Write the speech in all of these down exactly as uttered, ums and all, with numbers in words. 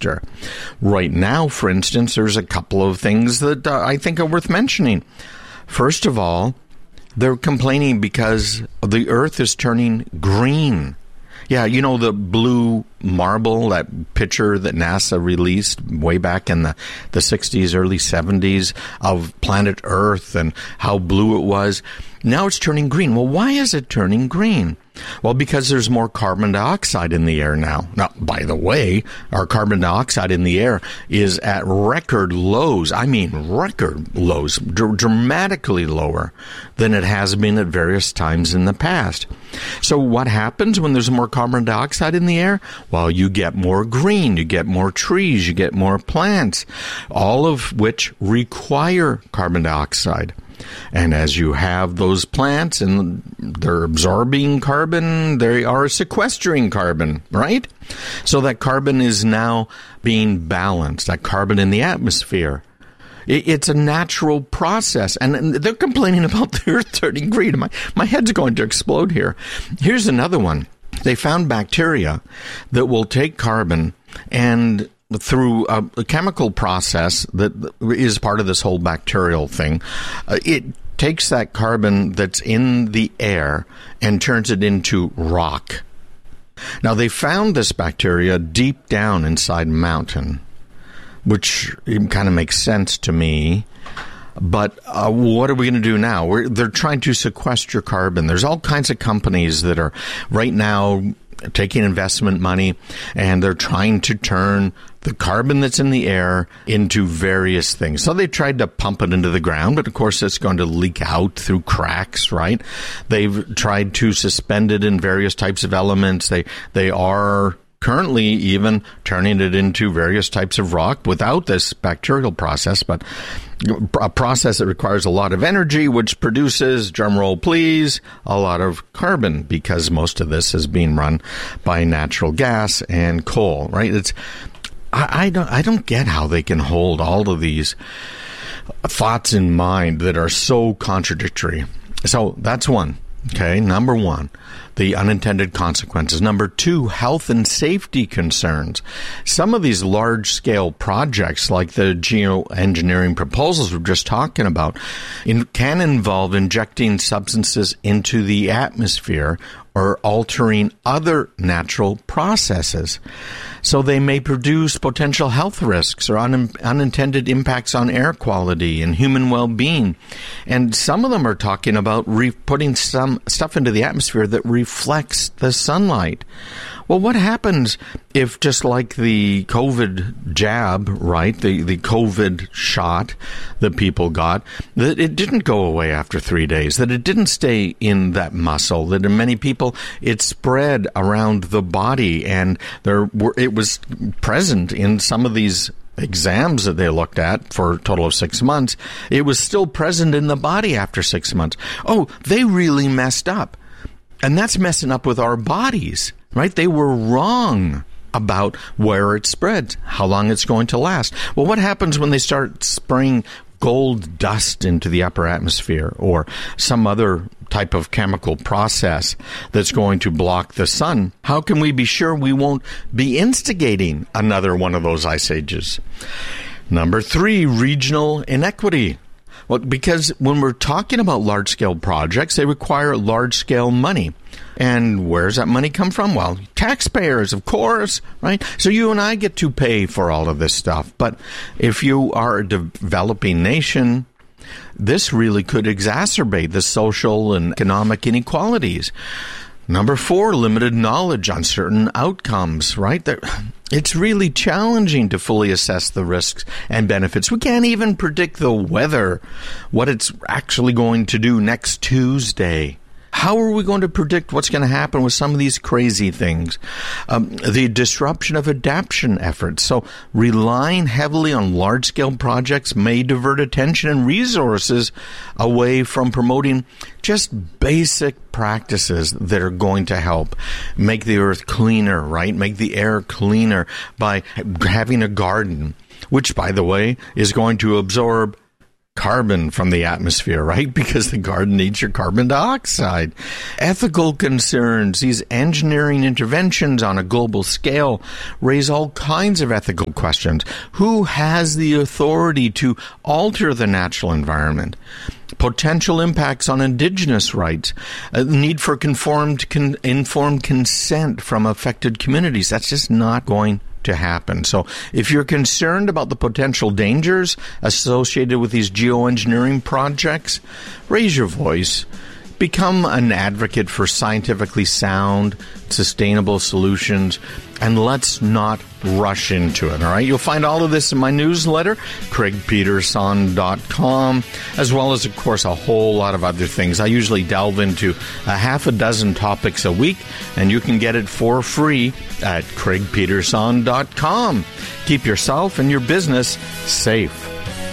faster. Right now, for instance, there's a couple of things that uh, I think are worth mentioning. First of all, they're complaining because the Earth is turning green. Yeah, you know the blue marble, that picture that NASA released way back in the, the sixties, early seventies of planet Earth and how blue it was. Now it's turning green. Well, why is it turning green? Well, because there's more carbon dioxide in the air now. Now, by the way, our carbon dioxide in the air is at record lows. I mean, record lows, dr- dramatically lower than it has been at various times in the past. So what happens when there's more carbon dioxide in the air? Well, you get more green, you get more trees, you get more plants, all of which require carbon dioxide. And as you have those plants and they're absorbing carbon, they are sequestering carbon, right? So that carbon is now being balanced, that carbon in the atmosphere. It's a natural process. And they're complaining about the Earth turning green. My, my head's going to explode here. Here's another one. They found bacteria that will take carbon and through a, a chemical process that is part of this whole bacterial thing, uh, it takes that carbon that's in the air and turns it into rock. Now, they found this bacteria deep down inside a mountain, which kind of makes sense to me. But uh, what are we going to do now? We're, they're trying to sequester carbon. There's all kinds of companies that are right now taking investment money, and they're trying to turn the carbon that's in the air into various things. So they tried to pump it into the ground, but of course it's going to leak out through cracks, right? They've tried to suspend it in various types of elements. They they are currently even turning it into various types of rock without this bacterial process, but a process that requires a lot of energy, which produces, drumroll please, a lot of carbon, because most of this is being run by natural gas and coal, right? It's I, I don't I don't get how they can hold all of these thoughts in mind that are so contradictory. So that's one. Okay, number one, the unintended consequences. Number two, health and safety concerns. Some of these large-scale projects, like the geoengineering proposals we're just talking about, in, can involve injecting substances into the atmosphere or altering other natural processes. So they may produce potential health risks or un- unintended impacts on air quality and human well-being. And some of them are talking about re- putting some stuff into the atmosphere that reflects the sunlight. Well, what happens if, just like the COVID jab, right, the, the COVID shot that people got, that it didn't go away after three days, that it didn't stay in that muscle, that in many people it spread around the body, and there were, it was present in some of these exams that they looked at for a total of six months. It was still present in the body after six months. Oh, they really messed up. And that's messing up with our bodies. Right? They were wrong about where it spreads, how long it's going to last. Well, what happens when they start spraying gold dust into the upper atmosphere or some other type of chemical process that's going to block the sun? How can we be sure we won't be instigating another one of those ice ages? Number three, regional inequity. Well, because when we're talking about large-scale projects, they require large-scale money. And where's that money come from? Well, taxpayers, of course, right? So you and I get to pay for all of this stuff. But if you are a developing nation, this really could exacerbate the social and economic inequalities. Number four, limited knowledge on certain outcomes, right? It's really challenging to fully assess the risks and benefits. We can't even predict the weather, what it's actually going to do next Tuesday. How are we going to predict what's going to happen with some of these crazy things? Um, the disruption of adaptation efforts. So relying heavily on large-scale projects may divert attention and resources away from promoting just basic practices that are going to help make the earth cleaner, right? Make the air cleaner by having a garden, which, by the way, is going to absorb carbon from the atmosphere, right? Because the garden needs your carbon dioxide. Ethical concerns, these engineering interventions on a global scale raise all kinds of ethical questions. Who has the authority to alter the natural environment? Potential impacts on indigenous rights, a need for conformed, con- informed consent from affected communities. That's just not going to happen. So if you're concerned about the potential dangers associated with these geoengineering projects, raise your voice. Become an advocate for scientifically sound, sustainable solutions, and let's not rush into it, all right? You'll find all of this in my newsletter, craig peterson dot com, as well as, of course, a whole lot of other things. I usually delve into a half a dozen topics a week, and you can get it for free at craig peterson dot com. Keep yourself and your business safe.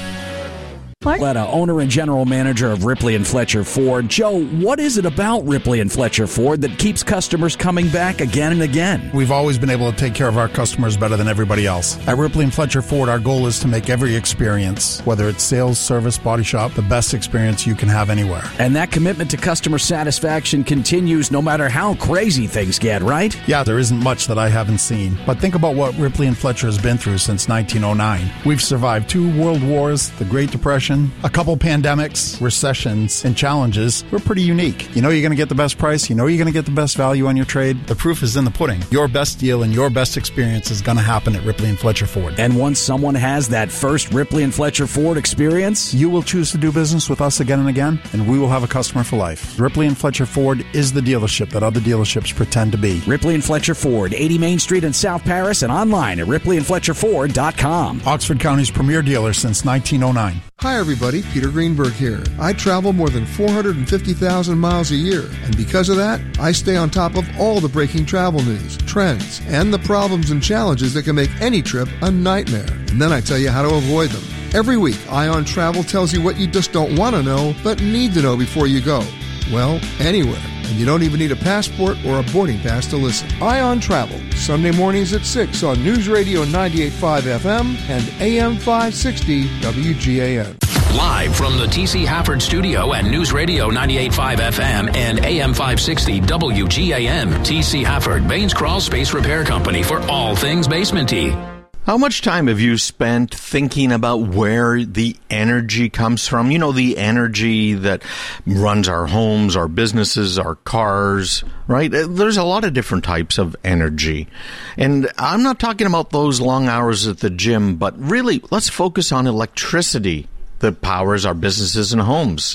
Letta, owner and general manager of Ripley and Fletcher Ford. Joe, what is it about Ripley and Fletcher Ford that keeps customers coming back again and again? We've always been able to take care of our customers better than everybody else. At Ripley and Fletcher Ford, our goal is to make every experience, whether it's sales, service, body shop, the best experience you can have anywhere. And that commitment to customer satisfaction continues no matter how crazy things get, right? Yeah, there isn't much that I haven't seen. But think about what Ripley and Fletcher has been through since nineteen oh nine. We've survived two world wars, the Great Depression, a couple pandemics, recessions, and challenges. We're pretty unique. You know you're going to get the best price. You know you're going to get the best value on your trade. The proof is in the pudding. Your best deal and your best experience is going to happen at Ripley and Fletcher Ford. And once someone has that first Ripley and Fletcher Ford experience, you will choose to do business with us again and again, and we will have a customer for life. Ripley and Fletcher Ford is the dealership that other dealerships pretend to be. Ripley and Fletcher Ford, eighty Main Street in South Paris, and online at ripley and fletcher ford dot com. Oxford County's premier dealer since nineteen oh nine. Hi everybody, Peter Greenberg here. I travel more than four hundred fifty thousand miles a year, and because of that, I stay on top of all the breaking travel news, trends, and the problems and challenges that can make any trip a nightmare. And then I tell you how to avoid them. Every week, Ion Travel tells you what you just don't want to know, but need to know before you go. Well, anywhere. And you don't even need a passport or a boarding pass to listen. Ion Travel, Sunday mornings at six on News Radio ninety-eight point five F M and A M five sixty W G A N. Live from the T C Hafford Studio at News Radio ninety-eight point five F M and A M five sixty W G A N. T C Hafford, Baines Crawl Space Repair Company for all things basement-y. How much time have you spent thinking about where the energy comes from? You know, the energy that runs our homes, our businesses, our cars, right? There's a lot of different types of energy. And I'm not talking about those long hours at the gym, but really, let's focus on electricity that powers our businesses and homes.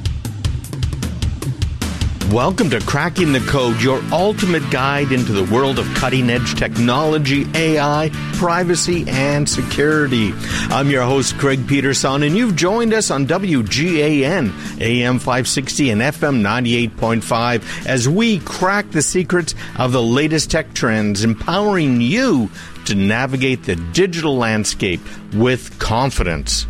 Welcome to Cracking the Code, your ultimate guide into the world of cutting-edge technology, A I, privacy, and security. I'm your host, Craig Peterson, and you've joined us on W G A N, A M five sixty and F M ninety-eight point five, as we crack the secrets of the latest tech trends, empowering you to navigate the digital landscape with confidence.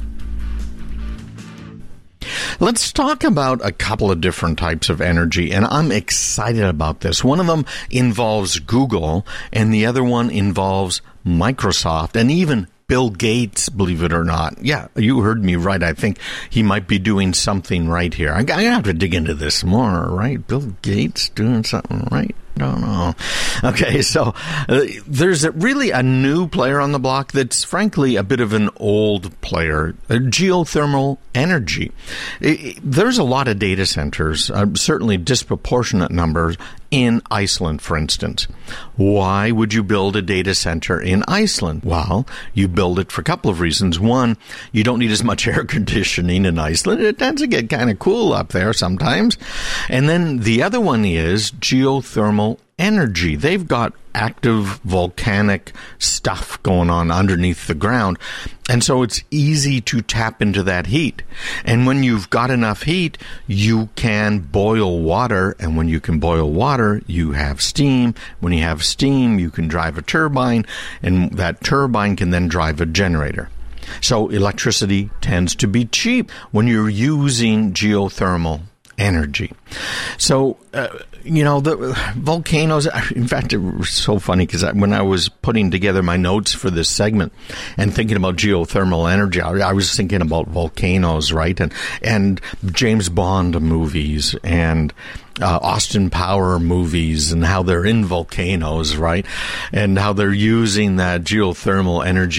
Let's talk about a couple of different types of energy, and I'm excited about this. One of them involves Google, and the other one involves Microsoft, and even Bill Gates, believe it or not. Yeah, you heard me right. I think he might be doing something right here. I, I have to dig into this more, right? Bill Gates doing something right? I don't know. Okay, so uh, there's a, really a new player on the block that's frankly a bit of an old player, uh, geothermal energy. It, it, there's a lot of data centers, uh, certainly disproportionate numbers, in Iceland, for instance. Why would you build a data center in Iceland? Well, you build it for a couple of reasons. One, you don't need as much air conditioning in Iceland. It tends to get kind of cool up there sometimes. And then the other one is geothermal energy. They've got active volcanic stuff going on underneath the ground. And so it's easy to tap into that heat. And when you've got enough heat, you can boil water. And when you can boil water, you have steam. When you have steam, you can drive a turbine. And that turbine can then drive a generator. So electricity tends to be cheap when you're using geothermal energy. So, uh, you know, the volcanoes, in fact, it was so funny because when I was putting together my notes for this segment and thinking about geothermal energy, I was thinking about volcanoes, right? And, and James Bond movies and Uh, Austin Power movies and how they're in volcanoes, right? And how they're using that geothermal energy